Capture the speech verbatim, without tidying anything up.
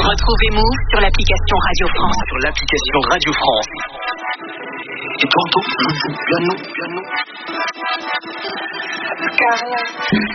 Retrouvez Move sur l'application Radio France. Sur l'application Radio France. Et tantôt, je joue piano, piano. Carla.